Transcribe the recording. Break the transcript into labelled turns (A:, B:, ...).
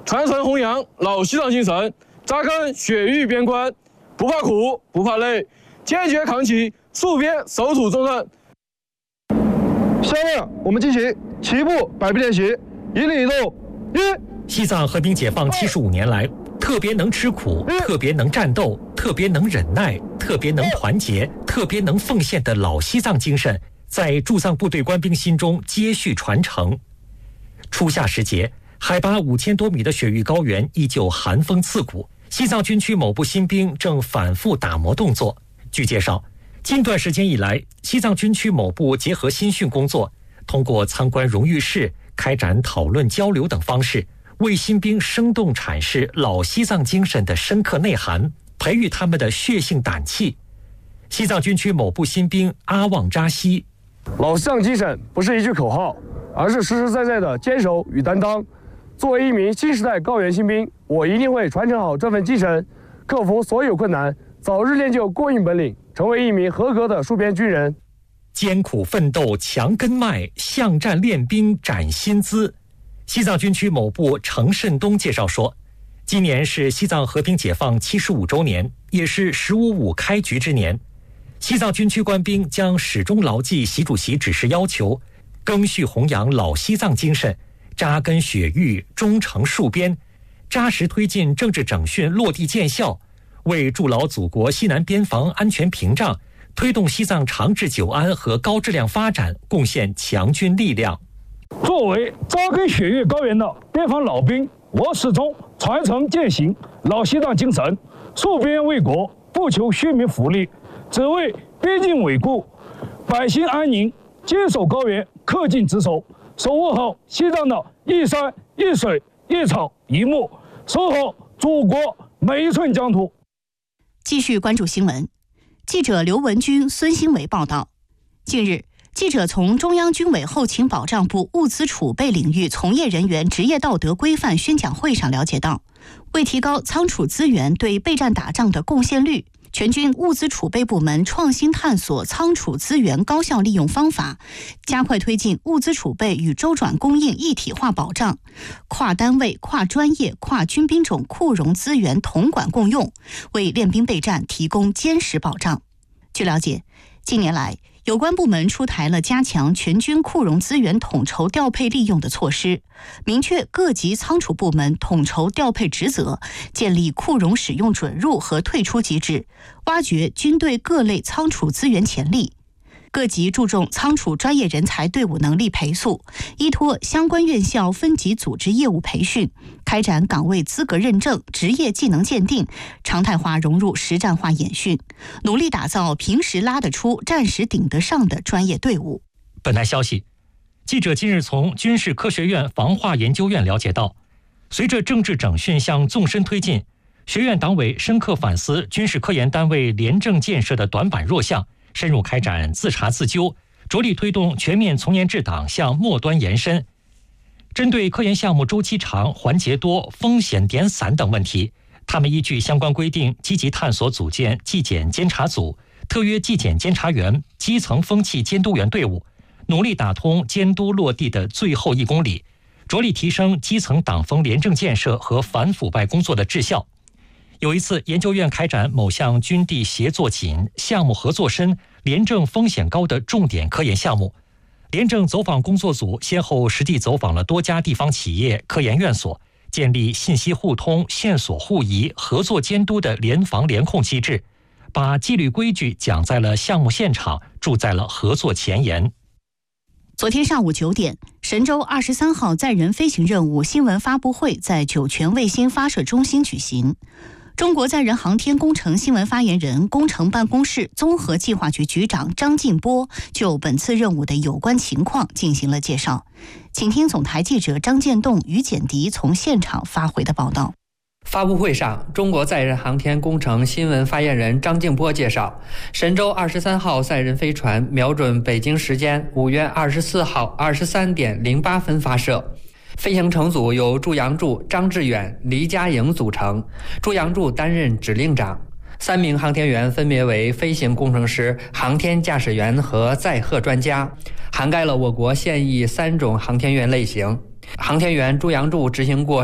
A: 传承弘扬老西藏精神，扎根雪域边关，不怕苦，不怕累，坚决扛起戍边守土重任。下面我们进行齐步摆臂练习，引领一动1。
B: 西藏和平解放75年来，特别能吃苦，特别能战斗，特别能忍耐，特别能团结，特别能奉献的老西藏精神，在驻藏部队官兵心中接续传承。初夏时节，海拔5000多米的雪域高原依旧寒风刺骨，西藏军区某部新兵正反复打磨动作。据介绍，近段时间以来，西藏军区某部结合新训工作，通过参观荣誉室、开展讨论交流等方式，为新兵生动阐释老西藏精神的深刻内涵，培育他们的血性胆气。西藏军区某部新兵阿旺扎西：
A: 老西藏精神不是一句口号，而是实实在在的坚守与担当。作为一名新时代高原新兵，我一定会传承好这份精神，克服所有困难，早日练就过硬本领，成为一名合格的戍边军人。
B: 艰苦奋斗强根脉，向战练兵展新姿。西藏军区某部程慎东介绍说，今年是西藏和平解放75周年，也是“15.5”开局之年。西藏军区官兵将始终牢记习主席指示要求，赓续弘扬老西藏精神，扎根雪域，忠诚戍边，扎实推进政治整训落地见效，为筑牢祖国西南边防安全屏障，推动西藏长治久安和高质量发展贡献强军力量。
C: 作为扎根雪域高原的边防老兵，我始终传承践行老西藏精神，戍边为国，不求虚名浮利，只为边境稳固、百姓安宁，坚守高原，恪尽职守，守护好西藏的一山一水一草一木，守好祖国每一寸疆土。
D: 继续关注新闻。记者刘文军、孙兴伟报道，近日，记者从中央军委后勤保障部物资储备领域从业人员职业道德规范宣讲会上了解到，为提高仓储资源对备战打仗的贡献率，全军物资储备部门创新探索仓储资源高效利用方法，加快推进物资储备与周转供应一体化保障，跨单位、跨专业、跨军兵种库容资源统管共用，为练兵备战提供坚实保障。据了解，近年来，有关部门出台了加强全军库容资源统筹调配利用的措施，明确各级仓储部门统筹调配职责，建立库容使用准入和退出机制，挖掘军队各类仓储资源潜力。各级注重仓储专业人才队伍能力培塑，依托相关院校分级组织业务培训，开展岗位资格认证、职业技能鉴定，常态化融入实战化演训，努力打造平时拉得出、战时顶得上的专业队伍。
B: 本台消息，记者今日从军事科学院防化研究院了解到，随着政治整训向纵深推进，学院党委深刻反思军事科研单位廉政建设的短板弱项，深入开展自查自纠，着力推动全面从严治党向末端延伸。针对科研项目周期长、环节多、风险点散等问题，他们依据相关规定，积极探索组建纪检监察组、特约纪检监察员、基层风气监督员队伍，努力打通监督落地的最后1公里，着力提升基层党风廉政建设和反腐败工作的质效。有一次，研究院开展某项军地协作紧、项目合作深、廉政风险高的重点科研项目，廉政走访工作组先后实地走访了多家地方企业、科研院所，建立信息互通、线索互移、合作监督的联防联控机制，把纪律规矩讲在了项目现场，住在了合作前沿。
D: 昨天上午9点，神舟23号载人飞行任务新闻发布会在酒泉卫星发射中心举行。中国载人航天工程新闻发言人、工程办公室综合计划局局长张进波就本次任务的有关情况进行了介绍。请听总台记者张建栋、于简迪从现场发回的报道。
E: 发布会上，中国载人航天工程新闻发言人张静波介绍，神舟23号载人飞船瞄准北京时间5月24号23点08分发射。飞行乘组由朱杨柱、张志远、黎佳颖组成，朱杨柱担任指令长。3名航天员分别为飞行工程师、航天驾驶员和载荷专家，涵盖了我国现役3种航天员类型。航天员朱杨柱执行过